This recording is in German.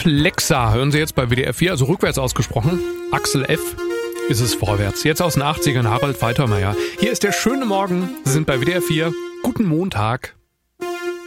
Alexa hören Sie jetzt bei WDR 4, also rückwärts ausgesprochen. Axel F. ist es vorwärts. Jetzt aus den 80ern Harald Faltermeier. Hier ist der schöne Morgen. Sie sind bei WDR 4. Guten Montag.